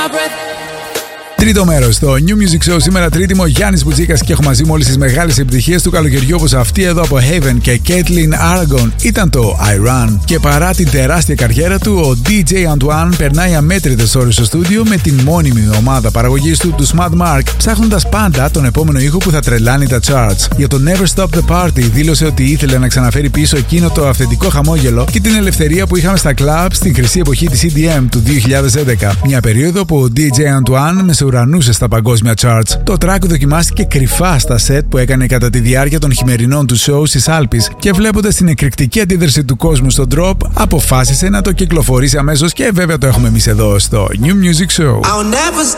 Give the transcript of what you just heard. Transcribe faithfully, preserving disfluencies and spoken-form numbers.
Τρίτο μέρος στο New Music Show. Σήμερα Τρίτη, είμαι ο Γιάννης Μπουτζίκας και έχω μαζί μου όλες τις μεγάλες επιτυχίες του καλοκαιριού, όπως αυτή εδώ από Haven και Caitlin Aragon. Ήταν το I Run. Και παρά την τεράστια καριέρα του, ο ντι τζέι Antoine περνάει αμέτρητες ώρες στο στούντιο με την μόνιμη ομάδα παραγωγής του, του Smart Mark, ψάχνοντας πάντα τον επόμενο ήχο που θα τρελάνει τα charts. Για το Never Stop the Party δήλωσε ότι ήθελε να ξαναφέρει πίσω εκείνο το αυθεντικό χαμόγελο και την ελευθερία που είχαμε στα clubs στην χρυσή εποχή της ι ντι εμ του δύο χιλιάδες έντεκα. Μια περίοδο που ο ντι τζέι Antoine μεσουρανούσε στα παγκόσμια charts. Το track δοκιμάστηκε κρυφά στα set που έκανε κατά τη διάρκεια των χειμερινών του show στις Άλπεις και βλέποντας την εκρηκτική αντίδραση του κόσμου στο drop, αποφάσισε να το κυκλοφορήσει αμέσως και βέβαια το έχουμε εμείς εδώ στο New Music Show.